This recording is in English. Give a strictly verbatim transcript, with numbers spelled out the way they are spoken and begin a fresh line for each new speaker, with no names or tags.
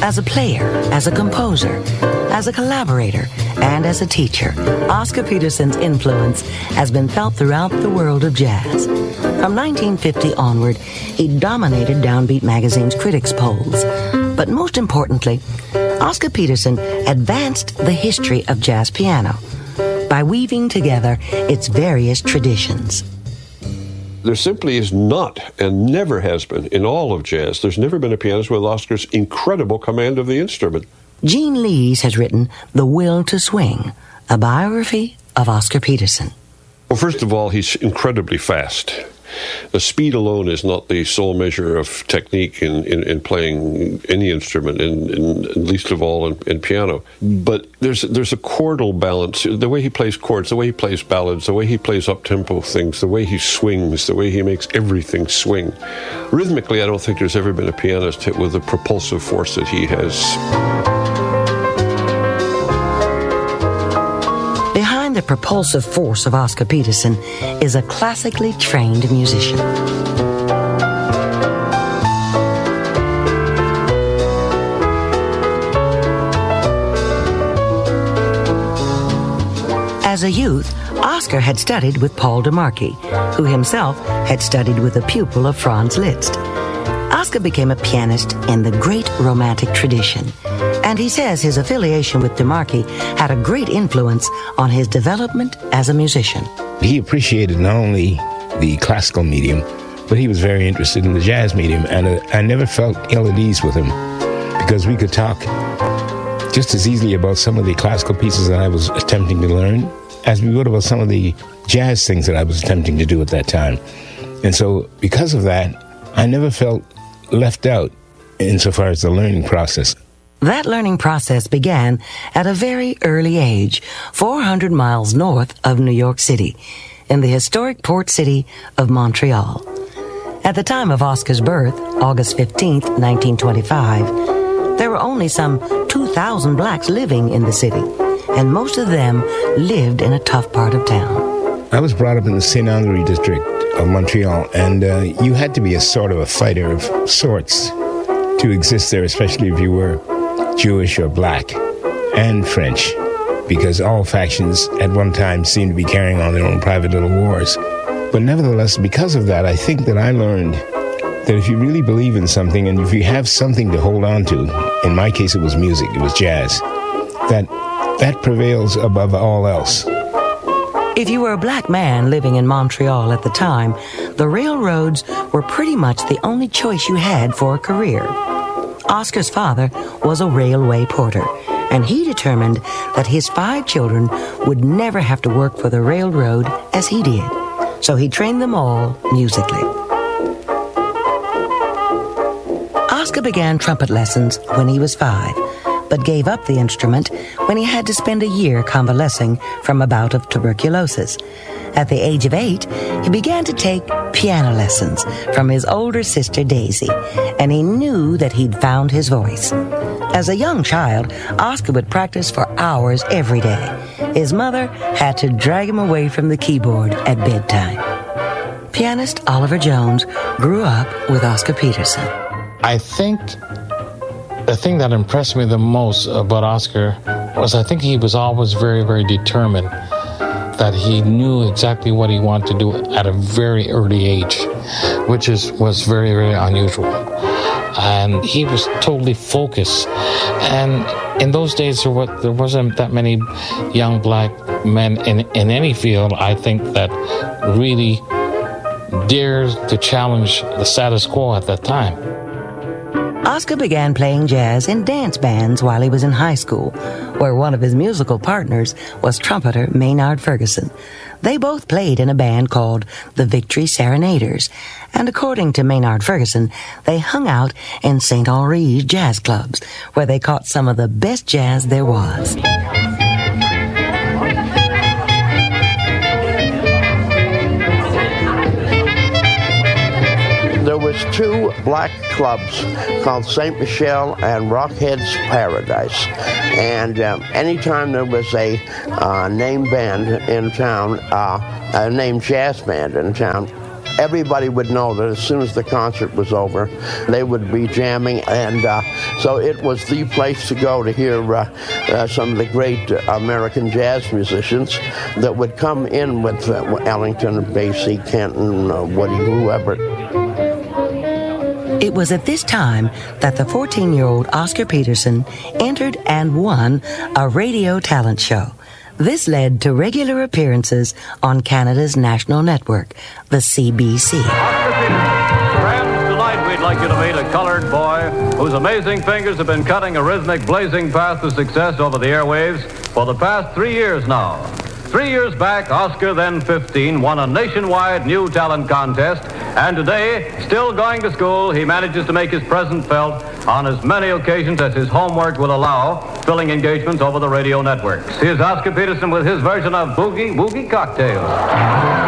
As a player, as a composer, as a collaborator, and as a teacher, Oscar Peterson's influence has been felt throughout the world of jazz. From nineteen fifty onward, he dominated Downbeat magazine's critics' polls. But most importantly, Oscar Peterson advanced the history of jazz piano by weaving together its various traditions.
There simply is not, and never has been, in all of jazz, there's never been a pianist with Oscar's incredible command of the instrument.
Gene Lees has written The Will to Swing, a biography of Oscar Peterson.
Well, first of all, he's incredibly fast. The speed alone is not the sole measure of technique in, in, in playing any instrument, and, and least of all in, in piano. But there's there's a chordal balance. The way he plays chords, the way he plays ballads, the way he plays up-tempo things, the way he swings, the way he makes everything swing. Rhythmically, I don't think there's ever been a pianist hit with the propulsive force that he has.
The propulsive force of Oscar Peterson is a classically trained musician. As a youth, Oscar had studied with Paul DeMarchi, who himself had studied with a pupil of Franz Liszt. Oscar became a pianist in the great Romantic tradition, and he says his affiliation with DeMarchi had a great influence on his development as a musician.
He appreciated not only the classical medium, but he was very interested in the jazz medium, and uh, I never felt ill at ease with him, because we could talk just as easily about some of the classical pieces that I was attempting to learn as we would about some of the jazz things that I was attempting to do at that time. And so because of that, I never felt left out insofar as the learning process.
That learning process began at a very early age, four hundred miles north of New York City, in the historic port city of Montreal. At the time of Oscar's birth, August fifteenth, nineteen twenty-five, there were only some two thousand blacks living in the city, and most of them lived in a tough part of town.
I was brought up in the Saint-Henri district of Montreal, and uh, you had to be a sort of a fighter of sorts to exist there, especially if you were Jewish or black and French, because all factions at one time seemed to be carrying on their own private little wars. But nevertheless, because of that, I think that I learned that if you really believe in something, and if you have something to hold on to, in my case it was music, it was jazz, that that prevails above all else.
If you were a black man living in Montreal at the time, the railroads were pretty much the only choice you had for a career. Oscar's father was a railway porter, and he determined that his five children would never have to work for the railroad as he did. So he trained them all musically. Oscar began trumpet lessons when he was five, but gave up the instrument when he had to spend a year convalescing from a bout of tuberculosis. At the age of eight, he began to take piano lessons from his older sister Daisy, and he knew that he'd found his voice. As a young child, Oscar would practice for hours every day. His mother had to drag him away from the keyboard at bedtime. Pianist Oliver Jones grew up with Oscar Peterson.
I think the thing that impressed me the most about Oscar was I think he was always very, very determined, that he knew exactly what he wanted to do at a very early age, which is was very, very unusual. And he was totally focused. And in those days, there, was, there wasn't that many young black men in, in any field, I think, that really dared to challenge the status quo at that time.
Oscar began playing jazz in dance bands while he was in high school, where one of his musical partners was trumpeter Maynard Ferguson. They both played in a band called the Victory Serenaders, and according to Maynard Ferguson, they hung out in Saint Henri's jazz clubs, where they caught some of the best jazz there was.
There was two black clubs called Saint Michel and Rockhead's Paradise. And um, anytime there was a uh, named band in town, uh, a named jazz band in town, everybody would know that as soon as the concert was over, they would be jamming, and uh, so it was the place to go to hear uh, uh, some of the great uh, American jazz musicians that would come in with uh, Ellington, Basie, Kenton, uh, Woody, whoever.
It was at this time that the fourteen-year-old Oscar Peterson entered and won a radio talent show. This led to regular appearances on Canada's national network, the C B C.
Oscar Peterson. Friends, tonight we'd like you to meet a colored boy whose amazing fingers have been cutting a rhythmic, blazing path to success over the airwaves for the past three years now. Three years back, Oscar, then fifteen, won a nationwide new talent contest, and today, still going to school, he manages to make his presence felt on as many occasions as his homework will allow, filling engagements over the radio networks. Here's Oscar Peterson with his version of Boogie Woogie Cocktail.